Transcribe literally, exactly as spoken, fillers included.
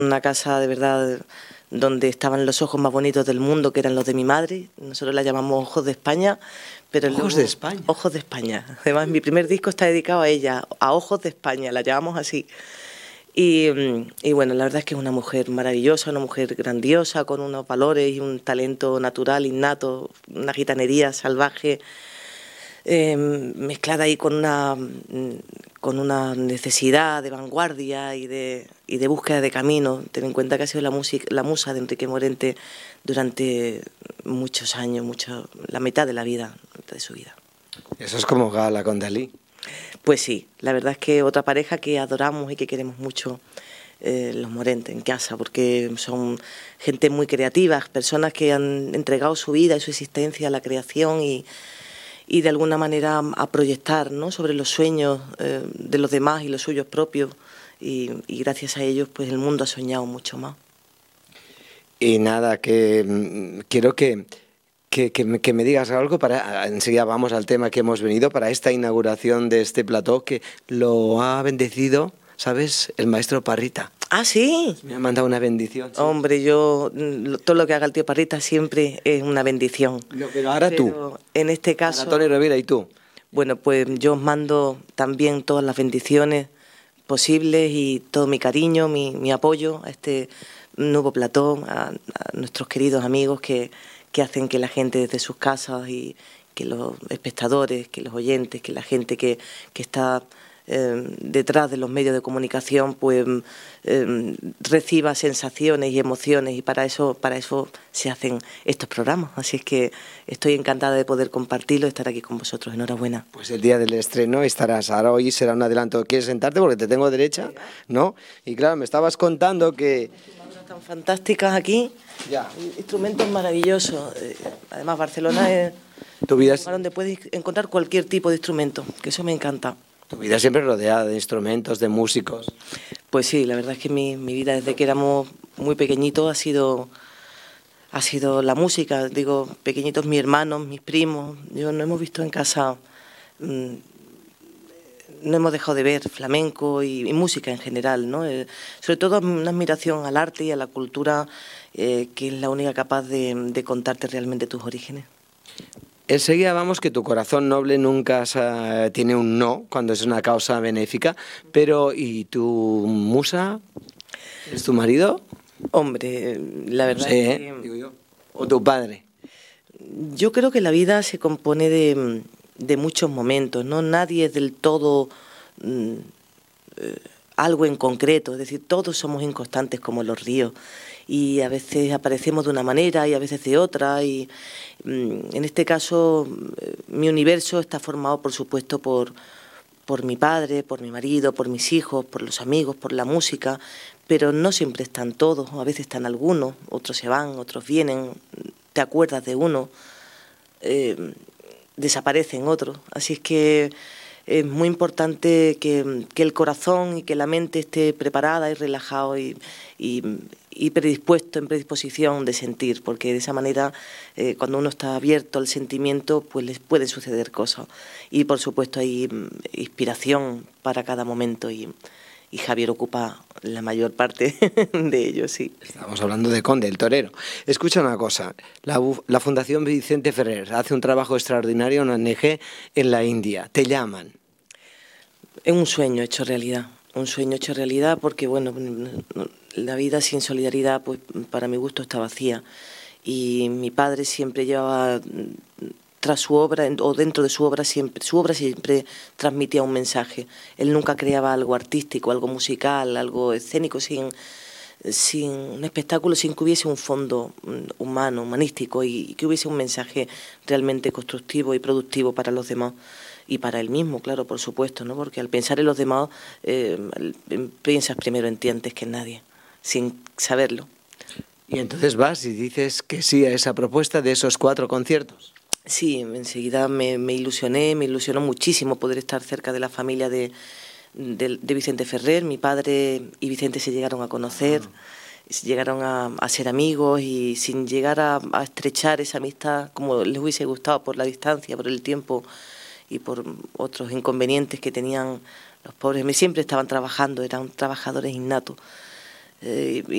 Una casa de verdad donde estaban los ojos más bonitos del mundo, que eran los de mi madre. Nosotros la llamamos Ojos de España. Pero ¿Ojos luego, de España? Ojos de España. Además, mi primer disco está dedicado a ella, a Ojos de España, la llamamos así. Y, y bueno, la verdad es que es una mujer maravillosa, una mujer grandiosa, con unos valores y un talento natural, innato, una gitanería salvaje, eh, mezclada ahí con una, con una necesidad de vanguardia y de, y de búsqueda de camino. Ten en cuenta que ha sido la, música, la musa de Enrique Morente durante muchos años, mucho, la mitad de la vida, la mitad de su vida. Eso es como Gala con Dalí. Pues sí, la verdad es que otra pareja que adoramos y que queremos mucho, eh, los Morente en casa, porque son gente muy creativa, personas que han entregado su vida y su existencia a la creación y, y de alguna manera a proyectar, ¿no?, sobre los sueños eh, de los demás y los suyos propios, y, y gracias a ellos pues el mundo ha soñado mucho más. Y nada, que mm, quiero que... Que, que, me, que me digas algo para, enseguida vamos al tema que hemos venido, para esta inauguración de este plató, que lo ha bendecido, ¿sabes?, el maestro Parrita. Ah, sí. Me ha mandado una bendición. ¿Sí? Hombre, yo, todo lo que haga el tío Parrita siempre es una bendición. No, pero ahora pero tú. En este caso... Tony Rovira y tú. Bueno, pues yo os mando también todas las bendiciones posibles y todo mi cariño, mi, mi apoyo a este nuevo plató, a, a nuestros queridos amigos que... que hacen que la gente desde sus casas y que los espectadores, que los oyentes, que la gente que, que está eh, detrás de los medios de comunicación, pues eh, reciba sensaciones y emociones, y para eso, para eso se hacen estos programas. Así es que estoy encantada de poder compartirlo y estar aquí con vosotros. Enhorabuena. Pues el día del estreno estarás. Ahora hoy será un adelanto. ¿Quieres sentarte? Porque te tengo derecha, ¿no? Y claro, me estabas contando que... tan fantásticas aquí, ya. Instrumentos maravillosos. Además, Barcelona es tu vida es... un lugar donde puedes encontrar cualquier tipo de instrumento, que eso me encanta. Tu vida siempre rodeada de instrumentos, de músicos. Pues sí, la verdad es que mi, mi vida desde que éramos muy pequeñitos ha sido, ha sido la música. Digo, pequeñitos mis hermanos, mis primos. Yo no hemos visto en casa... Mmm, no hemos dejado de ver flamenco y, y música en general, ¿no? Eh, sobre todo una admiración al arte y a la cultura, eh, que es la única capaz de, de contarte realmente tus orígenes. Enseguida vamos, que tu corazón noble nunca uh, tiene un no cuando es una causa benéfica, pero ¿y tu musa? ¿Es tu marido? Hombre, la verdad no sé, es que... ¿eh? Digo yo. ¿O tu padre? Yo creo que la vida se compone de... de muchos momentos, ¿no? Nadie es del todo mm, eh, algo en concreto, es decir, todos somos inconstantes como los ríos y a veces aparecemos de una manera y a veces de otra, y mm, en este caso eh, mi universo está formado, por supuesto, por, por mi padre, por mi marido, por mis hijos, por los amigos, por la música, pero no siempre están todos, a veces están algunos, otros se van, otros vienen, te acuerdas de uno, eh, desaparecen otros, así es que es muy importante que, que el corazón y que la mente esté preparada y relajado y, y, y predispuesto, en predisposición de sentir, porque de esa manera, eh, cuando uno está abierto al sentimiento, pues les pueden suceder cosas, y por supuesto hay inspiración para cada momento, y, y Javier ocupa la mayor parte de ello, sí. Estamos hablando de Conde, el torero. Escucha una cosa, la, la Fundación Vicente Ferrer hace un trabajo extraordinario, una O N Ge en la India. ¿Te llaman? Es un sueño hecho realidad, un sueño hecho realidad, porque bueno, la vida sin solidaridad, pues para mi gusto está vacía, y mi padre siempre llevaba tras su obra, o dentro de su obra, siempre su obra siempre transmitía un mensaje. Él nunca creaba algo artístico, algo musical, algo escénico, sin, sin un espectáculo, sin que hubiese un fondo humano, humanístico, y, y que hubiese un mensaje realmente constructivo y productivo para los demás. Y para él mismo, claro, por supuesto, ¿no? Porque al pensar en los demás, eh, piensas primero en ti antes que en nadie, sin saberlo. Y entonces vas y dices que sí a esa propuesta de esos cuatro conciertos. Sí, enseguida me, me ilusioné, me ilusionó muchísimo poder estar cerca de la familia de, de, de Vicente Ferrer. Mi padre y Vicente se llegaron a conocer, ah. llegaron a, a ser amigos, y sin llegar a, a estrechar esa amistad como les hubiese gustado por la distancia, por el tiempo y por otros inconvenientes que tenían los pobres, siempre estaban trabajando, eran trabajadores innatos. Eh,